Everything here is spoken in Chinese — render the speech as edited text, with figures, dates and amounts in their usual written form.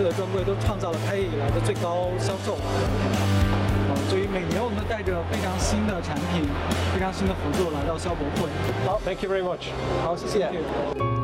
次的专柜都创造了开业以来的最高销售。所以每年我们都带着非常新的产品、非常新的合作来到消博会。 好 ，Thank you very much。 好，谢谢。